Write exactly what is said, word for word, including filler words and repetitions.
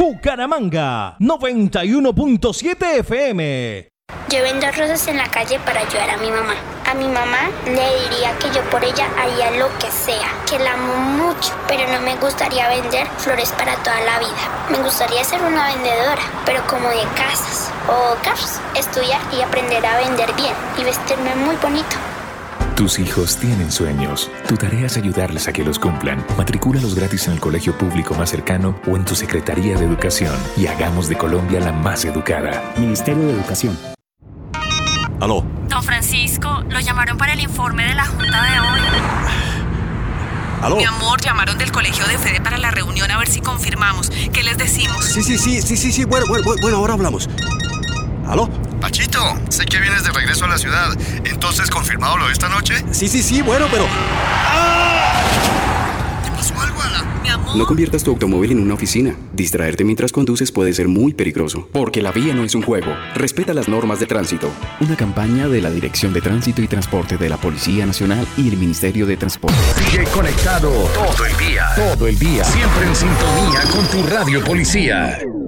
Bucaramanga, noventa y uno punto siete F M. Yo vendo rosas en la calle para ayudar a mi mamá. A mi mamá le diría que yo por ella haría lo que sea, que la amo mucho, pero no me gustaría vender flores para toda la vida. Me gustaría ser una vendedora, pero como de casas o carros, estudiar y aprender a vender bien y vestirme muy bonito. Tus hijos tienen sueños. Tu tarea es ayudarles a que los cumplan. Matricúlalos gratis en el colegio público más cercano o en tu Secretaría de Educación y hagamos de Colombia la más educada. Ministerio de Educación. Aló. Don Francisco, lo llamaron para el informe de la junta de hoy. Aló. Mi amor, llamaron del colegio de Fede para la reunión a ver si confirmamos. ¿Qué les decimos? Sí, sí, sí, sí, sí, sí. Bueno, bueno, bueno, ahora hablamos. ¿Aló? Pachito, sé que vienes de regreso a la ciudad. Entonces, ¿confirmado lo de esta noche? Sí, sí, sí, bueno, pero... ¡Ah! ¿Te pasó algo, Ala? Mi amor. No conviertas tu automóvil en una oficina. Distraerte mientras conduces puede ser muy peligroso. Porque la vía no es un juego. Respeta las normas de tránsito. Una campaña de la Dirección de Tránsito y Transporte de la Policía Nacional y el Ministerio de Transporte. Sigue conectado todo el día. Todo el día. Siempre en sintonía con tu radio policía.